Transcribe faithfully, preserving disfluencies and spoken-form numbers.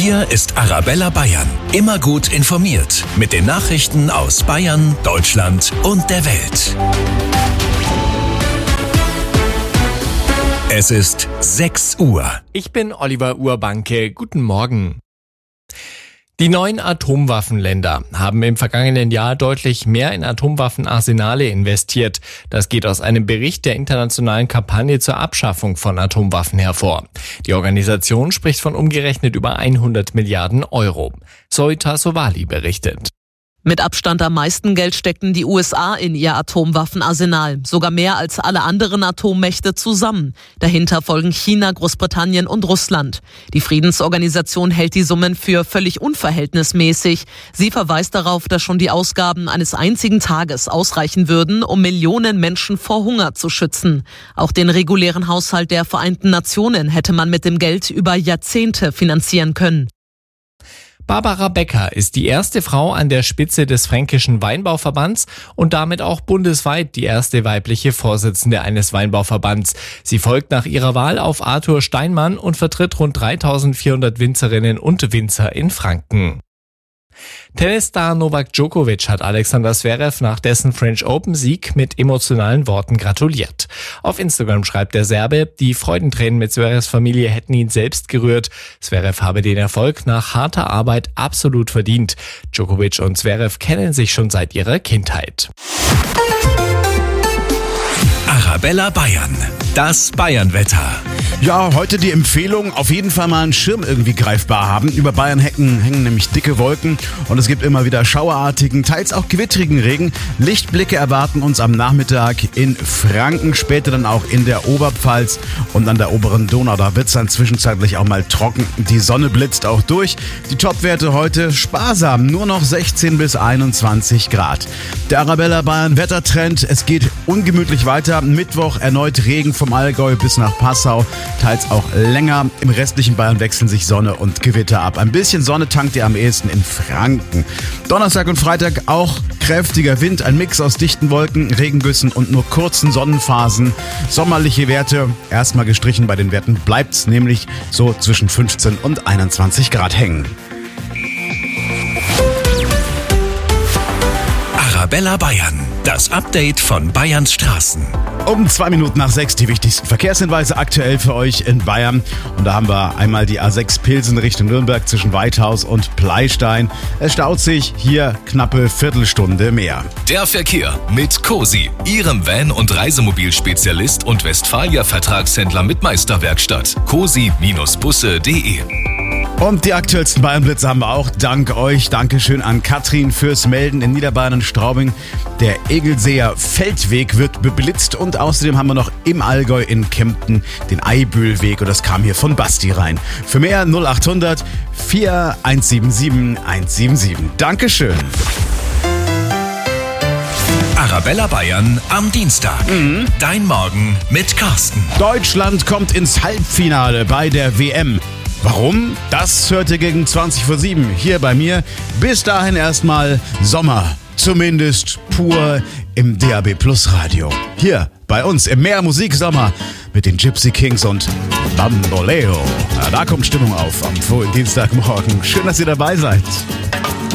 Hier ist Arabella Bayern. Immer gut informiert mit den Nachrichten aus Bayern, Deutschland und der Welt. Es ist sechs Uhr. Ich bin Oliver Urbanke. Guten Morgen. Die neuen Atomwaffenländer haben im vergangenen Jahr deutlich mehr in Atomwaffenarsenale investiert. Das geht aus einem Bericht der internationalen Kampagne zur Abschaffung von Atomwaffen hervor. Die Organisation spricht von umgerechnet über hundert Milliarden Euro. Soita Sowali berichtet. Mit Abstand am meisten Geld steckten die U S A in ihr Atomwaffenarsenal, sogar mehr als alle anderen Atommächte zusammen. Dahinter folgen China, Großbritannien und Russland. Die Friedensorganisation hält die Summen für völlig unverhältnismäßig. Sie verweist darauf, dass schon die Ausgaben eines einzigen Tages ausreichen würden, um Millionen Menschen vor Hunger zu schützen. Auch den regulären Haushalt der Vereinten Nationen hätte man mit dem Geld über Jahrzehnte finanzieren können. Barbara Becker ist die erste Frau an der Spitze des Fränkischen Weinbauverbands und damit auch bundesweit die erste weibliche Vorsitzende eines Weinbauverbands. Sie folgt nach ihrer Wahl auf Arthur Steinmann und vertritt rund dreitausendvierhundert Winzerinnen und Winzer in Franken. Tennisstar Novak Djokovic hat Alexander Zverev nach dessen French Open-Sieg mit emotionalen Worten gratuliert. Auf Instagram schreibt der Serbe, die Freudentränen mit Zverevs Familie hätten ihn selbst gerührt. Zverev habe den Erfolg nach harter Arbeit absolut verdient. Djokovic und Zverev kennen sich schon seit ihrer Kindheit. Arabella Bayern, das Bayernwetter. Ja, heute die Empfehlung, auf jeden Fall mal einen Schirm irgendwie greifbar haben. Über Bayern hängen, hängen nämlich dicke Wolken und es gibt immer wieder schauerartigen, teils auch gewittrigen Regen. Lichtblicke erwarten uns am Nachmittag in Franken, später dann auch in der Oberpfalz und an der oberen Donau. Da wird es dann zwischenzeitlich auch mal trocken. Die Sonne blitzt auch durch. Die Topwerte heute sparsam, nur noch sechzehn bis einundzwanzig Grad. Der Arabella Bayern Wettertrend, es geht ungemütlich weiter. Mittwoch erneut Regen vom Allgäu bis nach Passau. Teils auch länger. Im restlichen Bayern wechseln sich Sonne und Gewitter ab. Ein bisschen Sonne tankt ihr am ehesten in Franken. Donnerstag und Freitag auch kräftiger Wind, ein Mix aus dichten Wolken, Regengüssen und nur kurzen Sonnenphasen. Sommerliche Werte, erstmal gestrichen bei den Werten, bleibt's nämlich so zwischen fünfzehn und einundzwanzig Grad hängen. Arabella Bayern, das Update von Bayerns Straßen. Um zwei Minuten nach sechs die wichtigsten Verkehrshinweise aktuell für euch in Bayern. Und da haben wir einmal die A sechs Pilsen Richtung Nürnberg zwischen Weithaus und Pleistein. Es staut sich hier knappe Viertelstunde mehr. Der Verkehr mit Cosi, Ihrem Van- und Reisemobilspezialist und Westfalia-Vertragshändler mit Meisterwerkstatt. cosi Bindestrich busse punkt de. Und die aktuellsten Bayernblitze haben wir auch dank euch. Dankeschön an Katrin fürs Melden in Niederbayern und Straubing. Der Egelseer Feldweg wird beblitzt und außerdem haben wir noch im Allgäu in Kempten den Eibühlweg und das kam hier von Basti rein. Für mehr null acht hundert vier eins sieben sieben eins sieben sieben. Dankeschön. Arabella Bayern am Dienstag. Mhm. Dein Morgen mit Carsten. Deutschland kommt ins Halbfinale bei der W M. Warum? Das hört ihr gegen zwanzig vor sieben hier bei mir. Bis dahin erstmal Sommer. Zumindest pur im D A B Plus Radio. Hier bei uns im Meer Musiksommer mit den Gypsy Kings und Bamboleo. Na, da kommt Stimmung auf am frühen Dienstagmorgen. Schön, dass ihr dabei seid.